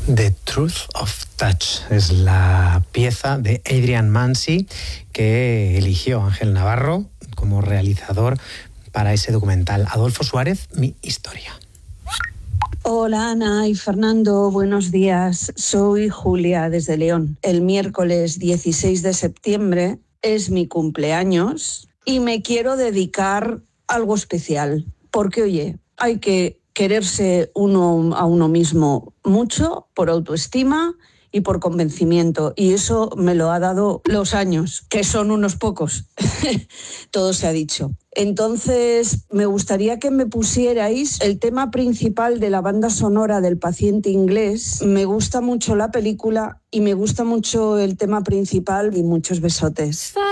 The Truth of Touch es la pieza de Adrian Mancy que eligió Ángel Navarro como realizador para ese documental. Adolfo Suárez, mi historia. Hola Ana y Fernando, buenos días. Soy Julia desde León. El miércoles 16 de septiembre es mi cumpleaños y me quiero dedicar a algo especial. Porque, oye, hay que quererse uno a uno mismo mucho por autoestima y por convencimiento. Y eso me lo ha dado los años, que son unos pocos. Todo se ha dicho. Entonces, me gustaría que me pusierais el tema principal de la banda sonora del Paciente Inglés. Me gusta mucho la película y me gusta mucho el tema principal y muchos besotes.